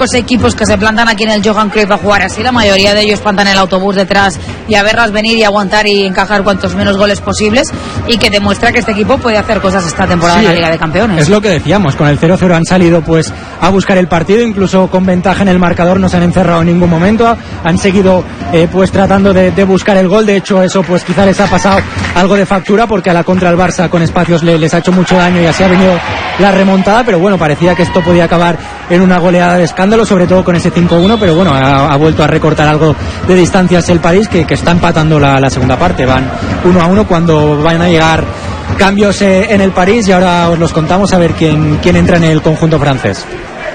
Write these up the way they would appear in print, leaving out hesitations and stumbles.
pocos equipos que se plantan aquí en el Johan Cruyff a jugar así. La mayoría de ellos plantan el autobús detrás y a verlas venir y aguantar y encajar cuantos menos goles posibles, y que demuestra que este equipo puede hacer cosas esta temporada en la Liga de Campeones. Es lo que decíamos, con el 0-0 han salido pues a buscar el partido, incluso con ventaja en el marcador, no se han encerrado en ningún momento, han seguido pues tratando de buscar el gol. De hecho, eso pues quizá les ha pasado algo de factura, porque a la contra el Barça con espacios les ha hecho mucho daño y así ha venido la remontada. Pero bueno, parecía que esto podía acabar en una goleada de escándalo, sobre todo con ese 5-1, pero bueno, ha vuelto a recortar algo de distancias el París, que está empatando la segunda parte. Van 1-1 cuando van a llegar cambios en el París, y ahora os los contamos, a ver quién entra en el conjunto francés.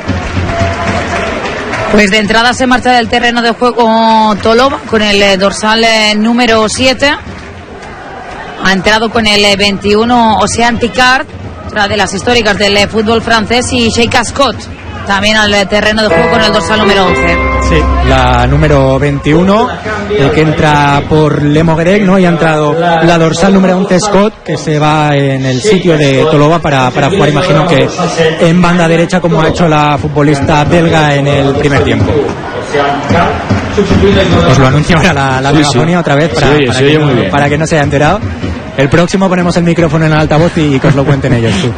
Pues de entrada se marcha del terreno de juego Toloba con el dorsal número 7. Ha entrado con el 21 Océan Picard, otra de las históricas del fútbol francés, y Sheikh Ascot también al terreno de juego con el dorsal número 11. Sí, la número 21, el que entra por Le Moguerec, ¿no? Y ha entrado la dorsal número 11 Scott, que se va en el sitio de Toloba para jugar, imagino que en banda derecha, como ha hecho la futbolista belga en el primer tiempo. Os lo anuncio ahora la megafonía otra vez para que no se haya enterado. El próximo ponemos el micrófono en altavoz y que os lo cuenten ellos. Tú.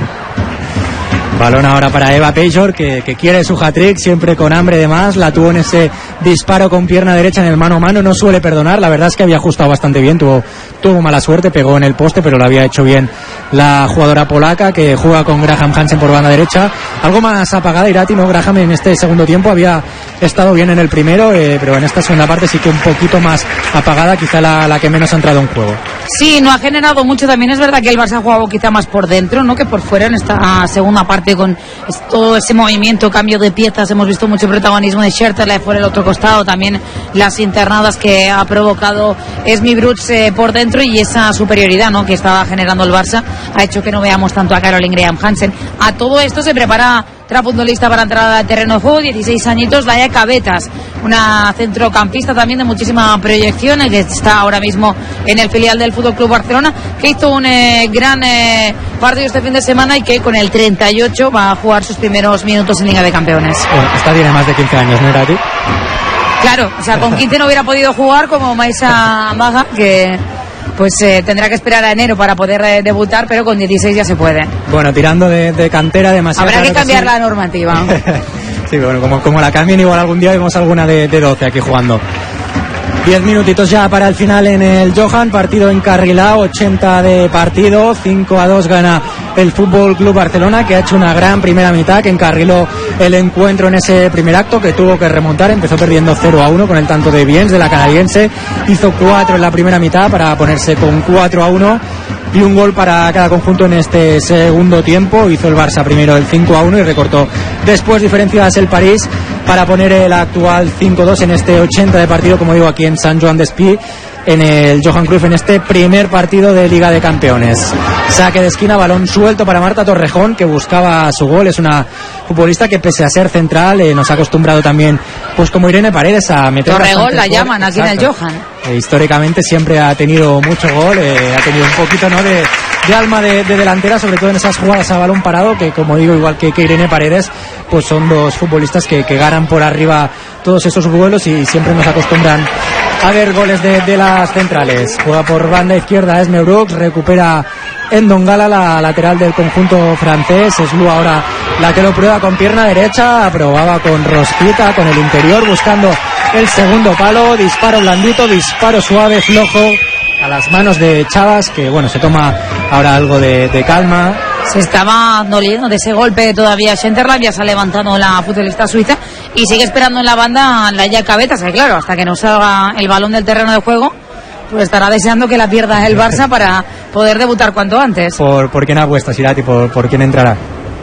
Balón ahora para Eva Pejor, que quiere su hat-trick, siempre con hambre de más. La tuvo en ese disparo con pierna derecha en el mano a mano, no suele perdonar. La verdad es que había ajustado bastante bien, tuvo mala suerte, pegó en el poste, pero lo había hecho bien la jugadora polaca, que juega con Graham Hansen por banda derecha. Algo más apagada Irati, ¿no? Graham en este segundo tiempo había estado bien en el primero, pero en esta segunda parte sí que un poquito más apagada, quizá la que menos ha entrado en juego. Sí, no ha generado mucho. También es verdad que el Barça ha jugado quizá más por dentro, ¿no?, que por fuera en esta segunda parte, con todo ese movimiento, cambio de piezas. Hemos visto mucho protagonismo de Scherterle por el otro costado, también las internadas que ha provocado Esmi Brooks por dentro, y esa superioridad, ¿no?, que estaba generando el Barça ha hecho que no veamos tanto a Caroline Graham Hansen. A todo esto se prepara otra futbolista para entrar al terreno de juego, 16 añitos, Laia Cabetas, una centrocampista también de muchísima proyección, que está ahora mismo en el filial del FC Barcelona, que hizo un gran partido este fin de semana y que con el 38 va a jugar sus primeros minutos en Liga de Campeones. Esta tiene más de 15 años, ¿no era a ti? Claro, o sea, con 15 no hubiera podido jugar como Maisa Maga, que pues tendrá que esperar a enero para poder debutar, pero con 16 ya se puede. Bueno, tirando de cantera demasiado. Habrá que cambiar la normativa. Sí, bueno, como la cambien, igual algún día vemos alguna de 12 aquí jugando. 10 minutitos ya para el final en el Johan, partido encarrilado, 80 de partido, 5-2 gana el FC Barcelona, que ha hecho una gran primera mitad, que encarriló el encuentro en ese primer acto, que tuvo que remontar, empezó perdiendo 0-1 con el tanto de Biens, de la canadiense, hizo 4 en la primera mitad para ponerse con 4-1 y un gol para cada conjunto en este segundo tiempo. Hizo el Barça primero el 5-1 y recortó después diferencias el París para poner el actual 5-2 en este 80 de partido, como digo, aquí en Sant Joan d'Espí, en el Johan Cruyff, en este primer partido de Liga de Campeones. Saque de esquina, balón suelto para Marta Torrejón, que buscaba su gol. Es una futbolista que, pese a ser central, nos ha acostumbrado también, pues como Irene Paredes, a meter Torregón la llaman aquí. Exacto. En el Johan. Históricamente siempre ha tenido mucho gol, ha tenido un poquito, ¿no?, de alma de delantera, sobre todo en esas jugadas a balón parado, que como digo, igual que Irene Paredes, pues son dos futbolistas que ganan por arriba todos esos vuelos y siempre nos acostumbran a ver goles de las centrales. Juega por banda izquierda Esme Brooks, recupera Endongala, la lateral del conjunto francés. Es Lu ahora la que lo prueba con pierna derecha, probaba con rosquita, con el interior, buscando el segundo palo, disparo blandito, disparo suave, flojo, a las manos de Chavas, que bueno, se toma ahora algo de calma. Se estaba doliendo de ese golpe todavía Schenterland, ya se ha levantado la futbolista suiza y sigue esperando en la banda Laia Cabetas, que claro, hasta que no salga el balón del terreno de juego, pues estará deseando que la pierda el Barça para poder debutar cuanto antes. ¿Por quién apuestas, Irati? ¿Por quién entrará?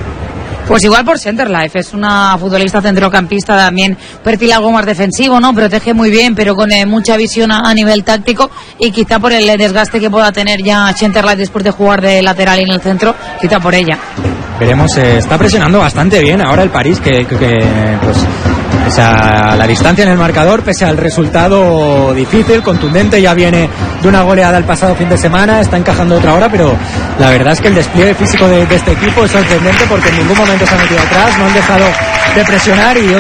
Pues igual por Centerlife, es una futbolista centrocampista también, perfil algo más defensivo, ¿no? Protege muy bien, pero con mucha visión a nivel táctico, y quizá por el desgaste que pueda tener ya Centerlife después de jugar de lateral en el centro, quizá por ella. Veremos, está presionando bastante bien ahora el París, que pues pese a la distancia en el marcador, pese al resultado difícil, contundente, ya viene de una goleada el pasado fin de semana, está encajando otra hora, pero la verdad es que el despliegue físico de este equipo es sorprendente, porque en ningún momento se han metido atrás, no han dejado de presionar, y